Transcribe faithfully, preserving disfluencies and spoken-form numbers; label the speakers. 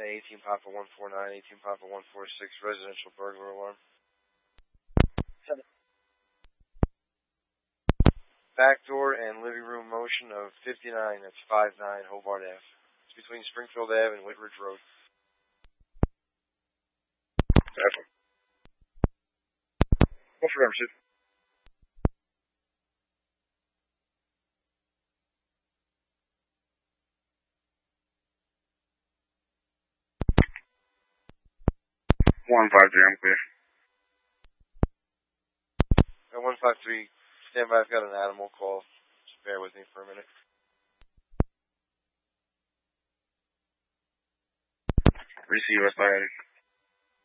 Speaker 1: eighteen Papa one four nine, eighteen Papa one four six, residential burglar alarm.
Speaker 2: Seven.
Speaker 1: Backdoor and living room motion of fifty-nine, that's five nine Hobart Ave. It's between Springfield Ave and Whitridge Road.
Speaker 2: Seven. What's your number, Sid? One five three, I'm clear.
Speaker 1: At one five three, stand by, I've got an animal call. Just bear with me for a minute.
Speaker 2: Receive us by